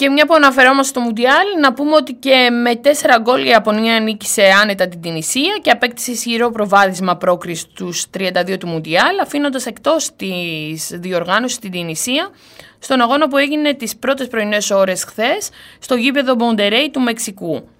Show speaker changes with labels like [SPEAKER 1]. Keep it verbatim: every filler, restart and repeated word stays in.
[SPEAKER 1] Και μια που αναφερόμαστε στο Μουντιάλ, να πούμε ότι και με τέσσερα γκολ η Ιαπωνία νίκησε άνετα την Τινησία και απέκτησε ισχυρό προβάδισμα πρόκριση στους τριάντα δύο του Μουντιάλ, αφήνοντας εκτός της διοργάνωσης την Τινησία στον αγώνα που έγινε τις πρώτες πρωινές ώρες χθες στο γήπεδο Μοντερέι του Μεξικού.